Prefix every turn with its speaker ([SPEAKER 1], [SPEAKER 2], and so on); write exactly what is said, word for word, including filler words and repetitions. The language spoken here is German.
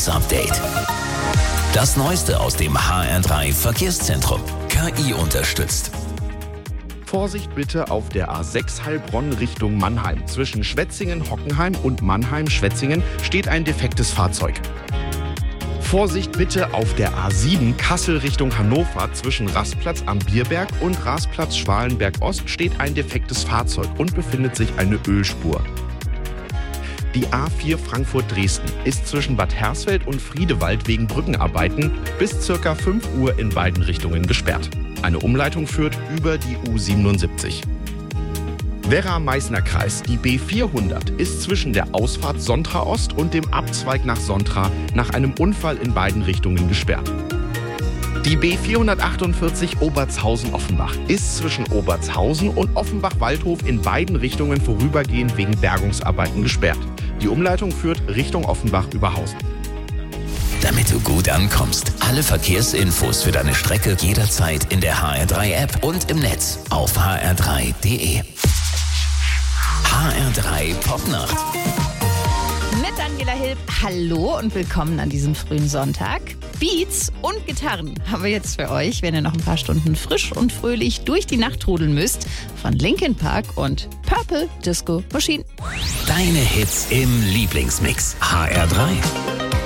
[SPEAKER 1] News-Update. Das Neueste aus dem H R drei Verkehrszentrum. K I unterstützt.
[SPEAKER 2] Vorsicht bitte auf der A sechs Heilbronn Richtung Mannheim. Zwischen Schwetzingen-Hockenheim und Mannheim-Schwetzingen steht ein defektes Fahrzeug. Vorsicht bitte auf der A sieben Kassel Richtung Hannover. Zwischen Rastplatz am Bierberg und Rastplatz Schwalenberg-Ost steht ein defektes Fahrzeug und befindet sich eine Ölspur. Die A vier Frankfurt-Dresden ist zwischen Bad Hersfeld und Friedewald wegen Brückenarbeiten bis ca. fünf Uhr in beiden Richtungen gesperrt. Eine Umleitung führt über die U siebenundsiebzig. Werra-Meißner-Kreis, die B vierhundert, ist zwischen der Ausfahrt Sontra Ost und dem Abzweig nach Sontra nach einem Unfall in beiden Richtungen gesperrt. Die B vierhundertachtundvierzig Obertshausen-Offenbach ist zwischen Obertshausen und Offenbach-Waldhof in beiden Richtungen vorübergehend wegen Bergungsarbeiten gesperrt. Die Umleitung führt Richtung Offenbach über Hausen.
[SPEAKER 1] Damit du gut ankommst, alle Verkehrsinfos für deine Strecke jederzeit in der H R drei App und im Netz auf h r drei punkt d e. H R drei Popnacht.
[SPEAKER 3] Mit Daniela Hilb. Hallo und willkommen an diesem frühen Sonntag. Beats und Gitarren haben wir jetzt für euch, wenn ihr noch ein paar Stunden frisch und fröhlich durch die Nacht trudeln müsst. Von Linkin Park und Purple Disco Machine.
[SPEAKER 1] Deine Hits im Lieblingsmix. H R drei.